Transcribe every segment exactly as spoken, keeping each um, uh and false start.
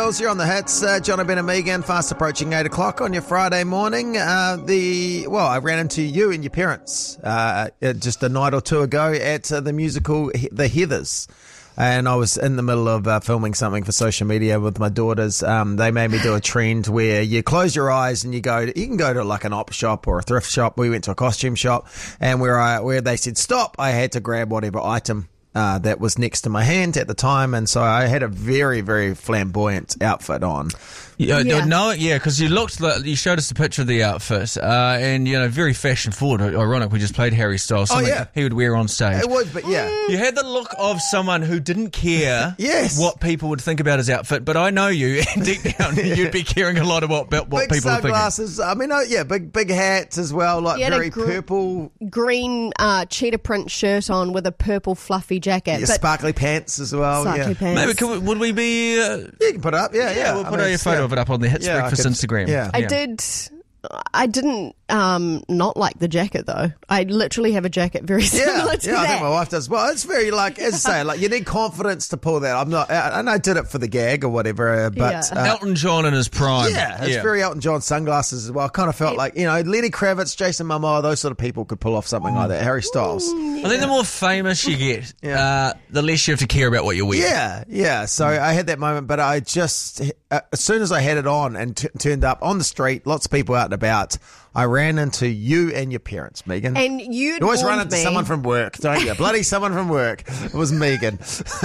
Girls, you're on the hits. Uh, Jono, Ben and Megan, fast approaching eight o'clock on your Friday morning. Uh, the Well, I ran into you and your parents uh, just a night or two ago at uh, the musical The Heathers. And I was in the middle of uh, filming something for social media with my daughters. Um, they made me do a trend where you close your eyes and you go to, you can go to like an op shop or a thrift shop. We went to a costume shop, and where I where they said stop, I had to grab whatever item Uh, that was next to my hand at the time, and so I had a very, very flamboyant outfit on. Yeah, Yeah. no, yeah, because you looked, like, you showed us a picture of the outfit, uh, and you know, very fashion forward. Ironic, we just played Harry Styles, something yeah. he would wear on stage. It would, but yeah. You had the look of someone who didn't care Yes. what people would think about his outfit, but I know you, and deep down, you'd be caring a lot about, about what Big people are thinking. sunglasses. I mean, oh, yeah, big big hats as well, like You had a very gr- purple. Green uh, cheetah print shirt on with a purple fluffy jacket. Yeah, but sparkly pants as well. sparkly yeah. pants. Maybe could we, would we be? Uh, You can put it up, yeah, yeah. yeah, we'll I put mean, a photo yeah. of it up on the Hits Yeah, I Breakfast could- Instagram. yeah. I did. I didn't um, not like the jacket though. I literally have a jacket very similar Yeah, to yeah, I that. think my wife does. Well, it's very like, as I say, like you need confidence to pull that. I'm not, and I did it for the gag or whatever, but Yeah. uh, Elton John in his prime. yeah, it's very Elton John sunglasses as well. I kind of felt like, you know, Lenny Kravitz, Jason Momoa, those sort of people could pull off something like that. Harry Styles. I think the more famous you get, Yeah. uh, the less you have to care about what you wear. Yeah, yeah. So I had that moment, but I just, uh, as soon as I had it on and t- turned up on the street, lots of people out and about, I ran into you and your parents, Megan. And you'd you always run warned into me. someone from work, don't you? Bloody someone from work. It was Megan.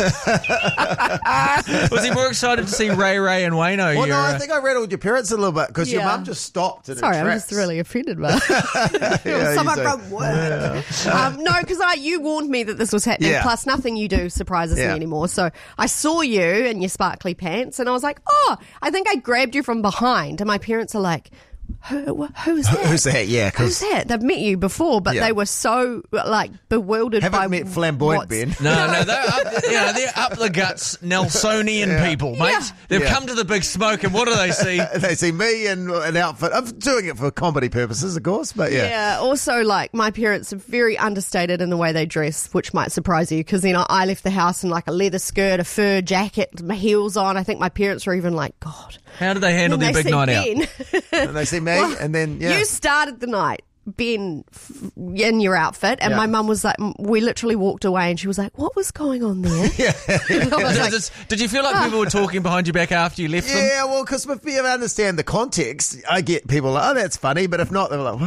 Was he more excited to see Ray Ray and Wayno? Well, Your, no, I uh, think I rattled your parents a little bit because your Yeah. mum just stopped. In her Sorry, I'm tracks. just really offended by it. Yeah, Someone you do. from work. Um, no, because I you warned me that this was happening. Yeah. Plus, nothing you do surprises Yeah. me anymore. So I saw you and your sparkly pants, and I was like, oh, I think I grabbed you from behind. And my parents are like, Who, who's that? Who's that? Yeah, Who's because that? They've met you before, but Yeah. they were so like bewildered by haven't met flamboyant what's- Ben. No, no, they're up, you know, they're up the guts Nelsonian Yeah. people, mate. Yeah. They've Yeah. come to the big smoke, and what do they see? They see me in an outfit. I'm doing it for comedy purposes, of course, but yeah. Yeah. Also, like my parents are very understated in the way they dress, which might surprise you because you know I left the house in like a leather skirt, a fur jacket, my heels on. I think my parents were even like, God. How do they handle When their they big see night out? Ben- And they see me, Well, and then yeah. You started the night, Ben, f- in your outfit, and Yeah. my mum was like, we literally walked away, and she was like, "What was going on there?" Yeah. I was Did, like, did- did you feel like people were talking behind your back after you left them? Yeah, well, because if you understand the context, I get people like, oh, that's funny, but if not, they're like,